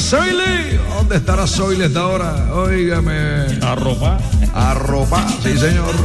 Zoilo. ¿Dónde estará Zoilo esta hora? Óigame. Arropa, sí señor.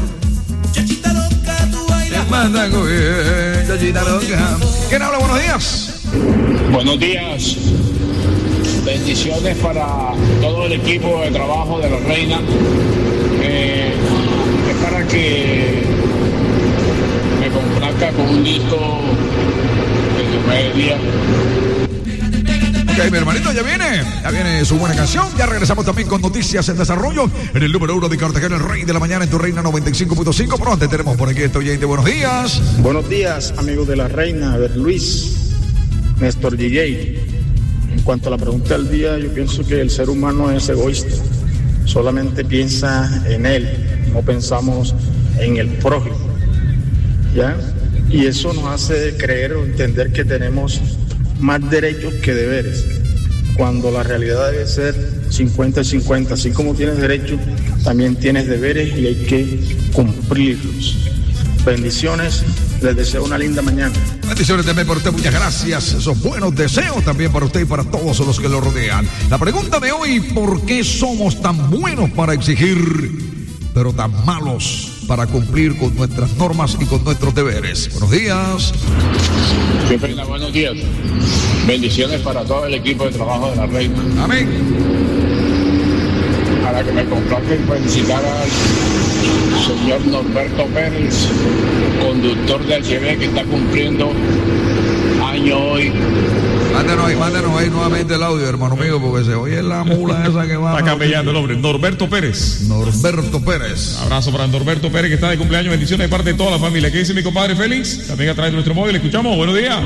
¿Quién habla? Buenos días. Buenos días. Bendiciones para todo el equipo de trabajo de la Reina. Es para que me complazca con un disco de Diomedes Díaz. Ok, mi hermanito, ya viene su buena canción. Ya regresamos también con noticias en desarrollo en el número 1 de Cartagena, el rey de la mañana en tu Reina 95.5. Pero antes tenemos por aquí este oyente. Buenos días. Buenos días, amigos de la Reina. A ver, Luis, Néstor DJ. En cuanto a la pregunta del día, yo pienso que el ser humano es egoísta. Solamente piensa en él, no pensamos en el prójimo. ¿Ya? Y eso nos hace creer o entender que tenemos más derechos que deberes, cuando la realidad debe ser 50-50. Así como tienes derechos, también tienes deberes y hay que cumplirlos. Bendiciones, les deseo una linda mañana. Bendiciones también para usted, muchas gracias. Esos buenos deseos también para usted y para todos los que lo rodean. La pregunta de hoy: ¿por qué somos tan buenos para exigir, pero tan malos para cumplir con nuestras normas y con nuestros deberes? Buenos días. Reina, buenos días. Bendiciones para todo el equipo de trabajo de la Reina. Amén. Para que me complazca felicitar al señor Norberto Pérez, conductor del HB, que está cumpliendo año hoy. Mándenos ahí nuevamente el audio, hermano mío, porque se oye la mula esa que va. está camellando el hombre. Norberto Pérez. Abrazo para Norberto Pérez, que está de cumpleaños. Bendiciones de parte de toda la familia. ¿Qué dice mi compadre Félix? También a través de nuestro móvil. Escuchamos. Buenos días.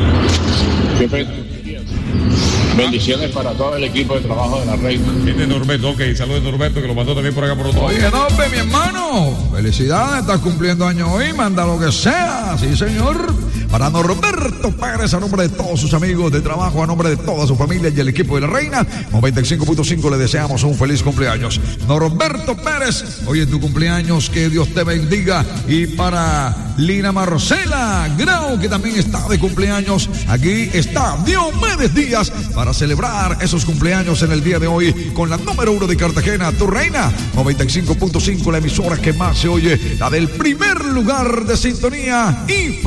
Bendiciones para todo el equipo de trabajo de la Reina. Este es Norberto, ok, saludos de Norberto, que lo mandó también por acá por otro. Oye, no, mi hermano, felicidades, estás cumpliendo año hoy, manda lo que sea, sí señor. Para Norberto Pérez, a nombre de todos sus amigos de trabajo, a nombre de toda su familia y el equipo de la Reina, 95.5 le deseamos un feliz cumpleaños. Norberto Pérez, hoy es tu cumpleaños, que Dios te bendiga. Y para Lina Marcela Grau, que también está de cumpleaños, aquí está Diomedes Díaz para celebrar esos cumpleaños en el día de hoy con la número 1 de Cartagena, tu Reina 95.5, la emisora que más se oye, la del primer lugar de sintonía y